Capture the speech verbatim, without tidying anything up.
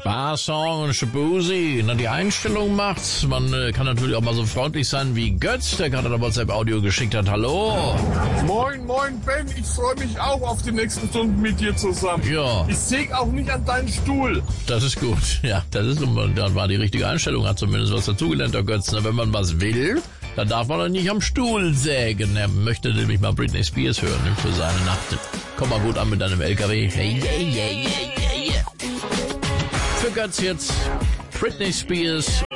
Barsong und Shabuzi, na, die Einstellung macht's. Man äh, kann natürlich auch mal so freundlich sein wie Götz, der gerade ein WhatsApp-Audio geschickt hat. Hallo? Moin, moin, Ben. Ich freue mich auch auf die nächsten Stunden mit dir zusammen. Ja. Ich säg auch nicht an deinen Stuhl. Das ist gut. Ja, das ist, das war die richtige Einstellung, hat zumindest was dazugelernt, der Götz. Wenn man was will, dann darf man doch nicht am Stuhl sägen. Er möchte nämlich mal Britney Spears hören für seine Nacht. Komm mal gut an mit deinem L K W. Hey, yeah, yeah, yeah, yeah, yeah. Für Götz jetzt Britney Spears